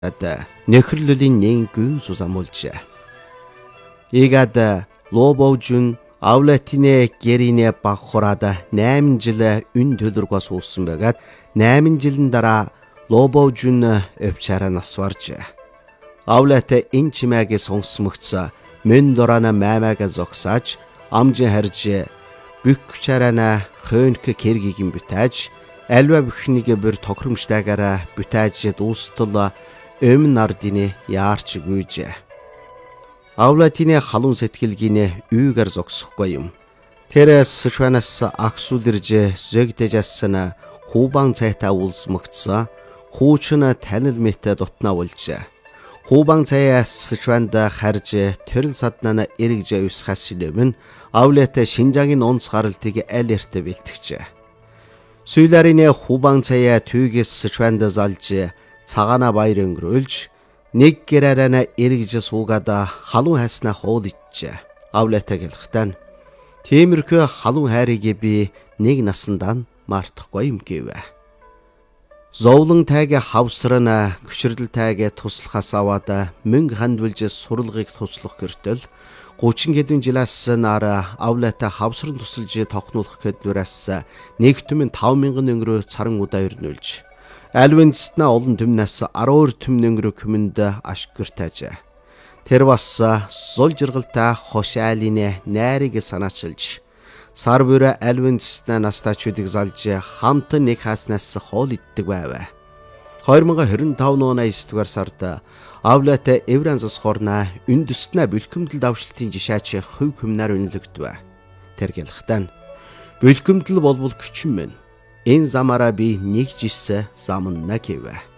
нөхөрлөлийн нэгэн сусамуулж. Игад лобовжун Авлатине гэринэ багхураад 8 жил үн төлөргөөс уусан байгаад 8 жилийн дараа лобовжун өвчаараа насварж. Авлат энэ чимээгээ сонсмогц мөн дорана маймаага зогсааж амжин харж бүкчарана хөнх кэргигийн бүтээж альва бүхнийг бүр тохиромжтойгаараа бүтээж дуустал өмнө нардины яарч гүйж. Авлатины халуун сэтгэлгийн үйгээр зогсохгүй юм. Тэр Сшванаас аксулэрж зөгдөжсэн хубан цайта улсмөгцө хуучин танил мэт дутнаа болж. Хубан цаяас Сшванд харж тэрл саднаа эргэж усхаас өмнө Авлат Шинжаагийн онц гаралтыг аль эрт бэлтгэж. Сүүлэрийн хубан цаяа түүгээс Сшванд залж цагаана баяр өнгөрүүлж нэг гэраараа эргэж суугаад халуун хайснаа хуулж. Авлат гэлхтэн тиймэрхүү халуун хайрыг би нэг насандаа мартахгүй юм гэв. Зовлон тайг хавсрана гүшрэл тайг туслахаас аваад мөнгө хандвалж сурлагыг туслах гэртэл 30 хэдэн жилээс нара Авлат хавсран тусалж тохнуулах гэдвэрэс нэг түмэн 5000 өнгөрөө царан удаа өрнүүлж. Альвэнцнаа олон түмнээс 12 түмэн өнгөрөө күмэнд ашгүртэж. Тэр бас зул жиргалтай хошаалын найрыг санаачилж сар бүрэ альвэнцнаа настачуудыг залж хамт нэг хааснаас хоол иддэг байв. 2025 оны 9 дугаар сард Авлат Евранзас хорна үндэстнэ бэлхэмдэл давшилтын жишаач хөв хүмнаар үнэлэгдэв. Тэр гэлхтэн бэлхэмдэл болбол күчин мэн. Энэ замаараа би нэг жисэ замна гэв.